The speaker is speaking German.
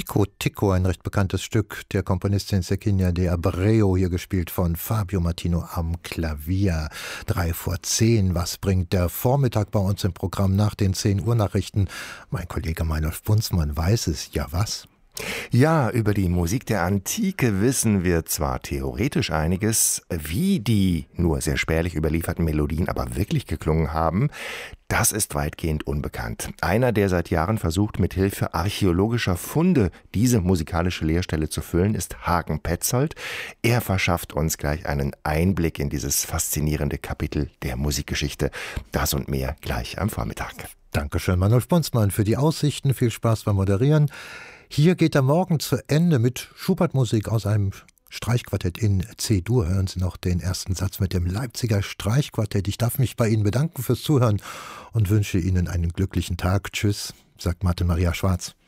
Tico Tico, ein recht bekanntes Stück der Komponistin Zequinia de Abreu, hier gespielt von Fabio Martino am Klavier. 9:03. Was bringt der Vormittag bei uns im Programm nach den 10 Uhr Nachrichten? Mein Kollege Meinolf Bunzmann weiß es. Ja, was? Ja, über die Musik der Antike wissen wir zwar theoretisch einiges, wie die nur sehr spärlich überlieferten Melodien aber wirklich geklungen haben, das ist weitgehend unbekannt. Einer, der seit Jahren versucht, mit Hilfe archäologischer Funde diese musikalische Leerstelle zu füllen, ist Hagen Petzold. Er verschafft uns gleich einen Einblick in dieses faszinierende Kapitel der Musikgeschichte. Das und mehr gleich am Vormittag. Dankeschön, Meinolf Bunzmann, für die Aussichten. Viel Spaß beim Moderieren. Hier geht der Morgen zu Ende mit Schubert-Musik aus einem Streichquartett in C-Dur. Hören Sie noch den ersten Satz mit dem Leipziger Streichquartett. Ich darf mich bei Ihnen bedanken fürs Zuhören und wünsche Ihnen einen glücklichen Tag. Tschüss, sagt Martin Maria Schwarz.